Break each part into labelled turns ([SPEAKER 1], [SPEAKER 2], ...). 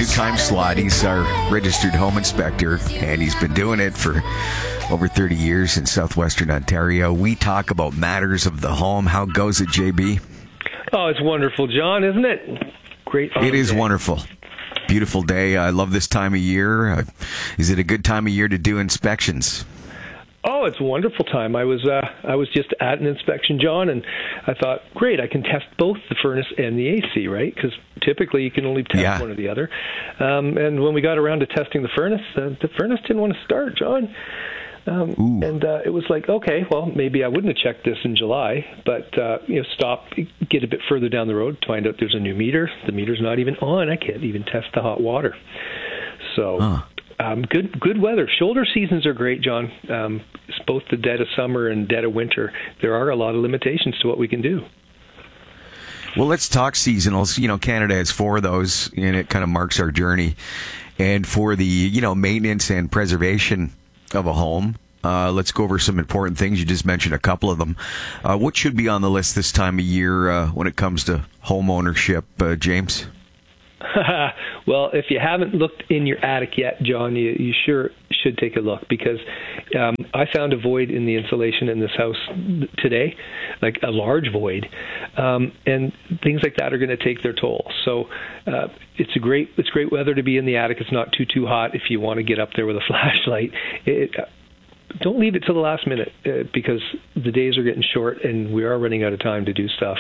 [SPEAKER 1] new time slot. He's our registered home inspector, and he's been doing it for over 30 years in southwestern Ontario. We talk about matters of the home. How goes it, JB?
[SPEAKER 2] Oh, it's wonderful, John, isn't it? Great.
[SPEAKER 1] It is wonderful. Beautiful day. I love this time of year. Is it a good time of year to do inspections?
[SPEAKER 2] Oh, it's a wonderful time. I was just at an inspection, John, and I thought, great, I can test both the furnace and the AC, right? Because typically you can only test one or the other. And when we got around to testing the furnace didn't want to start, John. And it was like, okay, well, maybe I wouldn't have checked this in July, but stop, get a bit further down the road, find out there's a new meter. The meter's not even on. I can't even test the hot water. So. Good weather. Shoulder seasons are great, John. It's both the dead of summer and dead of winter. There are a lot of limitations to what we can do.
[SPEAKER 1] Well, let's talk seasonals. Canada has 4 of those, and it kind of marks our journey. And for the, maintenance and preservation of a home, let's go over some important things. You just mentioned a couple of them. What should be on the list this time of year when it comes to home ownership, James?
[SPEAKER 2] Well, if you haven't looked in your attic yet, John, you sure should take a look, because I found a void in the insulation in this house today, like a large void, and things like that are going to take their toll. So it's great weather to be in the attic. It's not too hot if you want to get up there with a flashlight. Don't leave it till the last minute, because the days are getting short and we are running out of time to do stuff.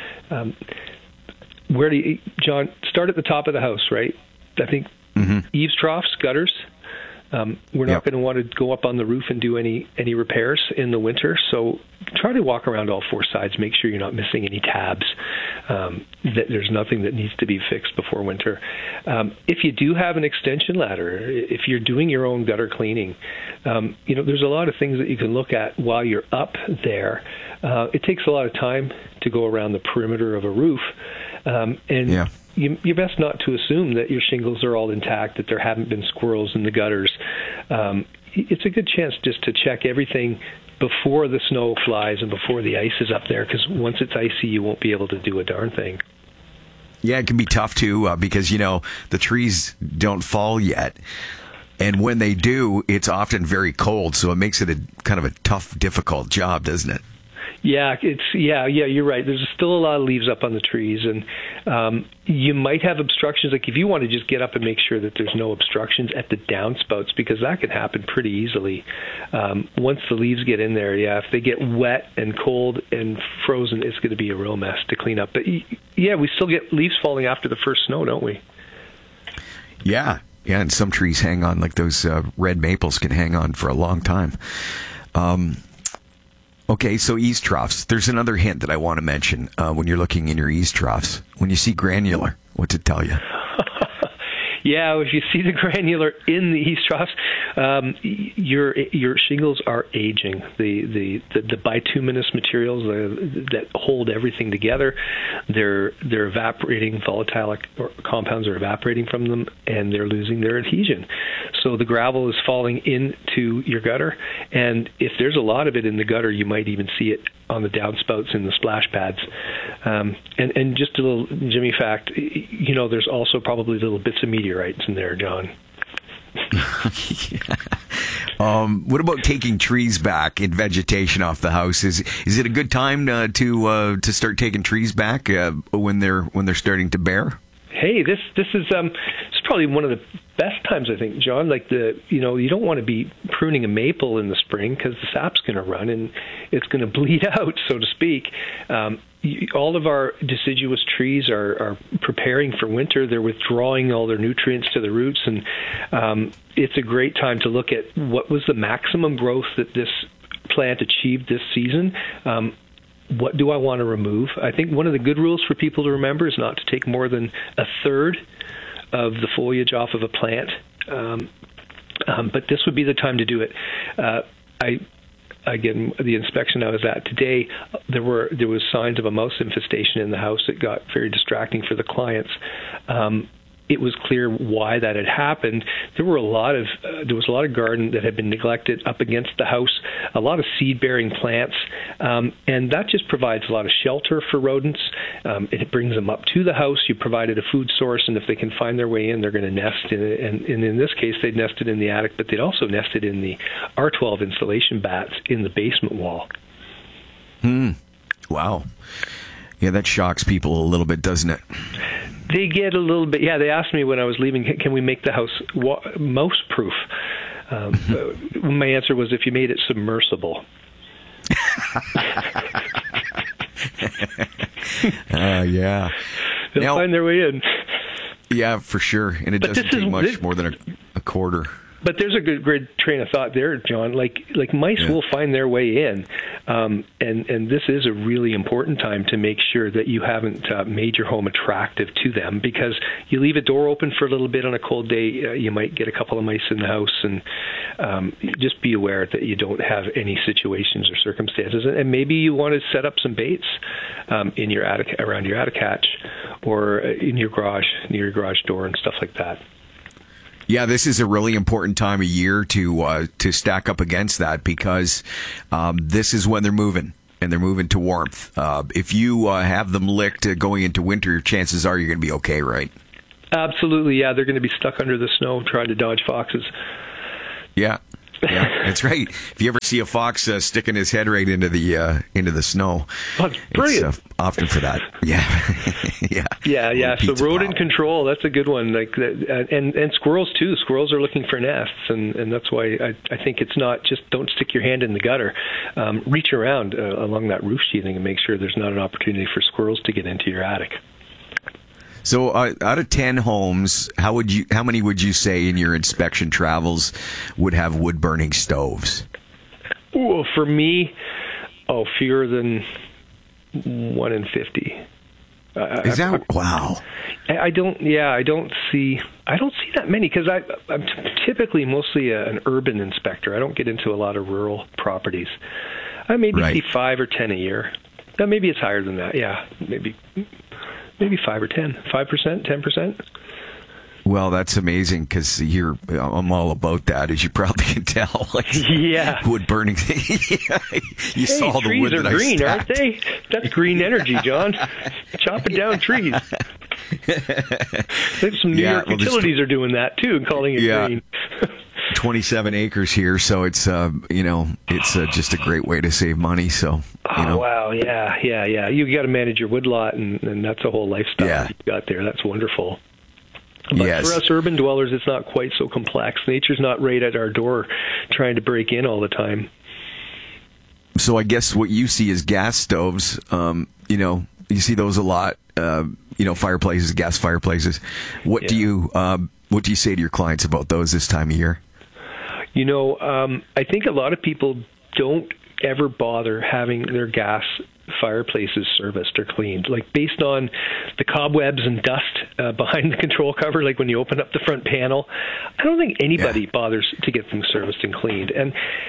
[SPEAKER 2] Where do you, John, start at the top of the house, right? I think eaves troughs, gutters. We're not going to want to go up on the roof and do any repairs in the winter. So try to walk around all 4 sides. Make sure you're not missing any tabs. That there's nothing that needs to be fixed before winter. If you do have an extension ladder, if you're doing your own gutter cleaning, there's a lot of things that you can look at while you're up there. It takes a lot of time to go around the perimeter of a roof. You're best not to assume that your shingles are all intact, that there haven't been squirrels in the gutters. It's a good chance just to check everything before the snow flies and before the ice is up there, because once it's icy, you won't be able to do a darn thing.
[SPEAKER 1] Yeah, it can be tough, too, because, the trees don't fall yet. And when they do, it's often very cold, so it makes it a kind of a tough, difficult job, doesn't it?
[SPEAKER 2] Yeah, you're right. There's still a lot of leaves up on the trees, and you might have obstructions. Like if you want to just get up and make sure that there's no obstructions at the downspouts, because that can happen pretty easily. Once the leaves get in there, if they get wet and cold and frozen, it's going to be a real mess to clean up. But we still get leaves falling after the first snow, don't we?
[SPEAKER 1] Yeah, and some trees hang on, like those red maples can hang on for a long time. Okay, so eaves troughs. There's another hint that I want to mention when you're looking in your eaves troughs. When you see granular, what's it tell you?
[SPEAKER 2] Yeah, if you see the granular in the eaves troughs, your shingles are aging. The bituminous materials that hold everything together, they're evaporating. Volatile compounds are evaporating from them, and they're losing their adhesion. So the gravel is falling into your gutter, and if there's a lot of it in the gutter, you might even see it on the downspouts in the splash pads. And just a little Jimmy fact, there's also probably little bits of meteorites in there, John.
[SPEAKER 1] What about taking trees back in vegetation off the house? Is it a good time to start taking trees back when they're starting to bear?
[SPEAKER 2] Hey, this is probably one of the best times, I think, John. Like you don't want to be pruning a maple in the spring, because the sap's going to run and it's going to bleed out, so to speak. All of our deciduous trees are preparing for winter. They're withdrawing all their nutrients to the roots, and it's a great time to look at what was the maximum growth that this plant achieved this season. What do I want to remove? I think one of the good rules for people to remember is not to take more than a third of the foliage off of a plant. But this would be the time to do it. Again, the inspection I was at today, there was signs of a mouse infestation in the house. It got very distracting for the clients. it was clear why that had happened. There was a lot of garden that had been neglected up against the house, a lot of seed-bearing plants, and that just provides a lot of shelter for rodents. It brings them up to the house. You provided a food source, and if they can find their way in, they're going to nest in it. And in this case, they'd nested in the attic, but they'd also nested in the R12 insulation bats in the basement wall.
[SPEAKER 1] Wow. Yeah, that shocks people a little bit, doesn't it?
[SPEAKER 2] They get a little bit. Yeah, they asked me when I was leaving, can we make the house mouse-proof? My answer was, if you made it submersible.
[SPEAKER 1] Yeah.
[SPEAKER 2] They'll find their way in.
[SPEAKER 1] Yeah, for sure. And it doesn't take much more than a quarter.
[SPEAKER 2] But there's a good train of thought there, John. Like mice will find their way in, and this is a really important time to make sure that you haven't made your home attractive to them, because you leave a door open for a little bit on a cold day, you might get a couple of mice in the house, and just be aware that you don't have any situations or circumstances. And maybe you want to set up some baits in your attic, around your attic hatch, or in your garage, near your garage door, and stuff like that.
[SPEAKER 1] Yeah, this is a really important time of year to stack up against that, because this is when they're moving, and they're moving to warmth. If you have them licked going into winter, chances are you're going to be okay, right?
[SPEAKER 2] Absolutely, yeah. They're going to be stuck under the snow trying to dodge foxes.
[SPEAKER 1] Yeah. Yeah, that's right. If you ever see a fox sticking his head right into the snow,
[SPEAKER 2] that's brilliant.
[SPEAKER 1] It's often for that. Yeah,
[SPEAKER 2] yeah. So rodent control, that's a good one. Like that, and squirrels too. Squirrels are looking for nests, and that's why I think it's not just don't stick your hand in the gutter. Reach around along that roof sheathing and make sure there's not an opportunity for squirrels to get into your attic.
[SPEAKER 1] So, out of 10 homes, how many would you say in your inspection travels would have wood burning stoves?
[SPEAKER 2] Well, for me, fewer than 1 in 50.
[SPEAKER 1] Is that wow?
[SPEAKER 2] I don't see that many, because I'm typically mostly an urban inspector. I don't get into a lot of rural properties. I maybe see 5 or 10 a year. Maybe it's higher than that. Yeah, maybe 5 or 10, 5%, 10%.
[SPEAKER 1] Well, that's amazing, because I'm all about that, as you probably can tell. Like,
[SPEAKER 2] yeah,
[SPEAKER 1] wood burning. You saw the wood that I stacked.
[SPEAKER 2] Trees are green, aren't they? That's green energy, John. Chopping down trees. I think some New York utilities are doing that too, and calling it green.
[SPEAKER 1] 27 acres here, so it's it's just a great way to save money. So,
[SPEAKER 2] wow, yeah. You got to manage your woodlot, and that's a whole lifestyle you got there. That's wonderful. But for us urban dwellers, it's not quite so complex. Nature's not right at our door trying to break in all the time.
[SPEAKER 1] So I guess what you see is gas stoves. You see those a lot. Fireplaces, gas fireplaces. What do you say to your clients about those this time of year?
[SPEAKER 2] I think a lot of people don't ever bother having their gas fireplaces serviced or cleaned, like based on the cobwebs and dust behind the control cover. Like when you open up the front panel, I don't think anybody bothers to get them serviced and cleaned. And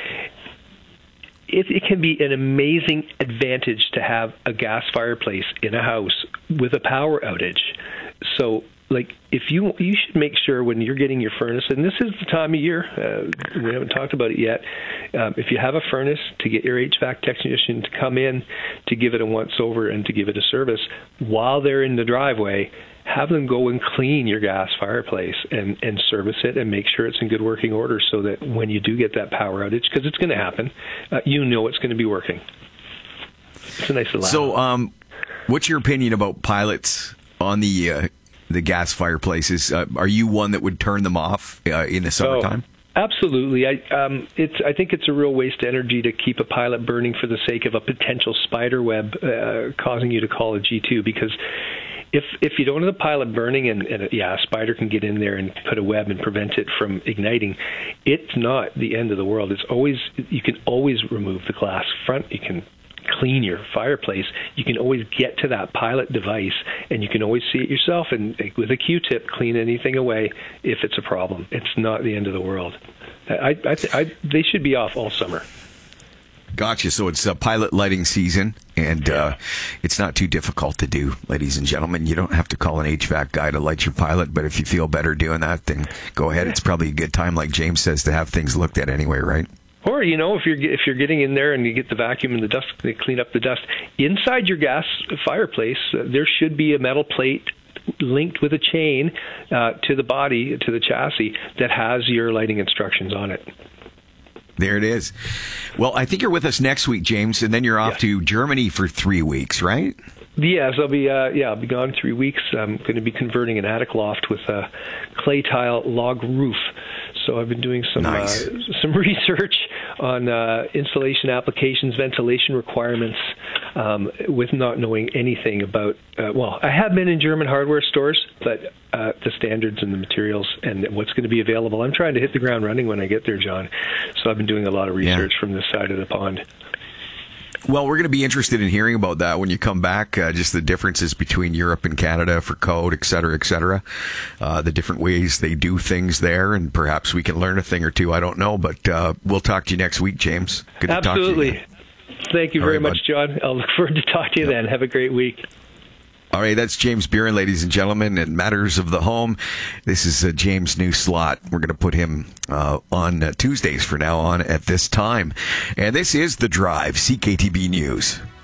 [SPEAKER 2] it can be an amazing advantage to have a gas fireplace in a house with a power outage. So, like, if you should make sure when you're getting your furnace, and this is the time of year, we haven't talked about it yet, if you have a furnace, to get your HVAC technician to come in, to give it a once-over and to give it a service, while they're in the driveway, have them go and clean your gas fireplace and service it and make sure it's in good working order, so that when you do get that power outage, because it's going to happen, it's going to be working. It's a nice little
[SPEAKER 1] So, what's your opinion about pilots on the gas fireplaces? Are you one that would turn them off in the summertime?
[SPEAKER 2] Absolutely. I think it's a real waste of energy to keep a pilot burning for the sake of a potential spider web causing you to call a G2, because if you don't have the pilot burning and a spider can get in there and put a web and prevent it from igniting, it's not the end of the world. You can always remove the glass front. You can clean your fireplace. You can always get to that pilot device, and you can always see it yourself, and with a Q-tip clean anything away if it's a problem. It's not the end of the world. They should be off all summer.
[SPEAKER 1] Gotcha. So it's pilot lighting season, and it's not too difficult to do, ladies and gentlemen. You don't have to call an HVAC guy to light your pilot, but if you feel better doing that, then go ahead. It's probably a good time, like James says, to have things looked at anyway, right?
[SPEAKER 2] Or, if you're getting in there and you get the vacuum and the dust, they clean up the dust. Inside your gas fireplace, there should be a metal plate linked with a chain to the body, to the chassis, that has your lighting instructions on it.
[SPEAKER 1] There it is. Well, I think you're with us next week, James, and then you're off to Germany for 3 weeks, right?
[SPEAKER 2] Yes, I'll be gone 3 weeks. I'm going to be converting an attic loft with a clay tile log roof. So I've been doing some research on insulation applications, ventilation requirements, with not knowing anything about. I have been in German hardware stores, but the standards and the materials and what's going to be available. I'm trying to hit the ground running when I get there, John. So I've been doing a lot of research from this side of the pond.
[SPEAKER 1] Well, we're going to be interested in hearing about that when you come back, just the differences between Europe and Canada for code, et cetera, the different ways they do things there, and perhaps we can learn a thing or two. I don't know, but we'll talk to you next week, James. Good to talk to you.
[SPEAKER 2] Absolutely. Thank you very much, John. I'll look forward to talking to you then. Have a great week.
[SPEAKER 1] All right, that's James Buren, ladies and gentlemen, in Matters of the Home. This is James' new slot. We're going to put him on Tuesdays from now on at this time. And this is The Drive, CKTB News.